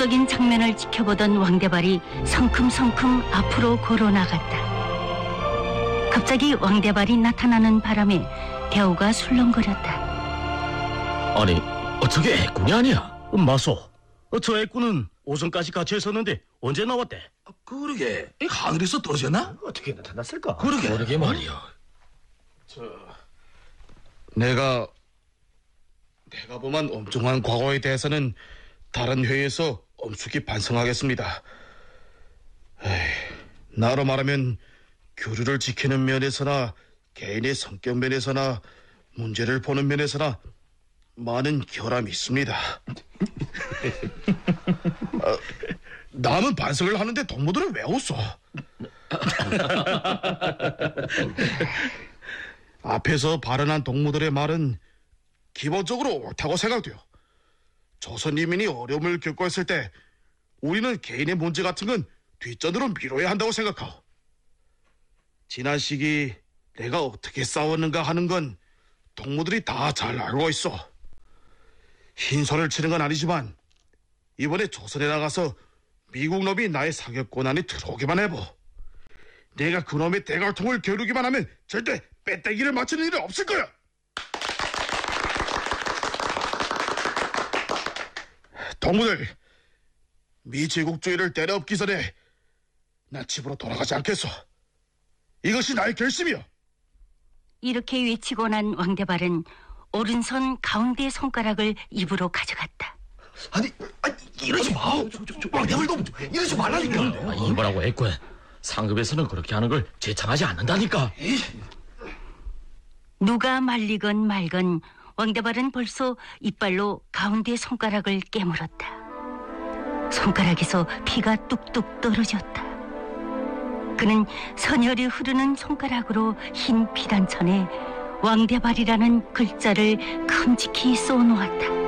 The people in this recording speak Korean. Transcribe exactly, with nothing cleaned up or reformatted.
충격적인 장면을 지켜보던 왕대발이 성큼성큼 앞으로 걸어나갔다. 갑자기 왕대발이 나타나는 바람에 대우가 술렁거렸다. 아니, 어떻게 애꾼이 아니야? 마소, 저 애꾼은 오전까지 같이 있었는데 언제 나왔대? 그러게 하늘에서 떨어졌나? 어떻게 나타났을까? 그러게 그러게 말이야. 내가 내가 범한 엄중한 과거에 대해서는 다른 회의에서 엄숙히 반성하겠습니다. 에이, 나로 말하면 교류를 지키는 면에서나 개인의 성격 면에서나 문제를 보는 면에서나 많은 결함이 있습니다. 아, 남은 반성을 하는데 동무들은 왜 웃어? 앞에서 발언한 동무들의 말은 기본적으로 옳다고 생각돼요. 조선 인민이 어려움을 겪고 있을 때 우리는 개인의 문제 같은 건 뒷전으로 미뤄야 한다고 생각하오. 지난 시기 내가 어떻게 싸웠는가 하는 건 동무들이 다 잘 알고 있어. 흰소리를 치는 건 아니지만 이번에 조선에 나가서 미국 놈이 나의 사격권 안에 들어오기만 해보. 내가 그놈의 대갈통을 겨루기만 하면 절대 빼떼기를 맞추는 일은 없을 거야. 동무들, 미제국주의를 때려엎기 전에 나 집으로 돌아가지 않겠어. 이것이 나의 결심이야. 이렇게 외치고 난 왕대발은 오른손 가운데 손가락을 입으로 가져갔다. 아니, 아니 이러지 마. 왕대발도 이러지 말라니까. 아, 이보라고 애꾼. 상급에서는 그렇게 하는 걸 제창하지 않는다니까. 누가 말리건 말건 왕대발은 벌써 이빨로 가운데 손가락을 깨물었다. 손가락에서 피가 뚝뚝 떨어졌다. 그는 선혈이 흐르는 손가락으로 흰 피단천에 왕대발이라는 글자를 큼직히 써놓았다.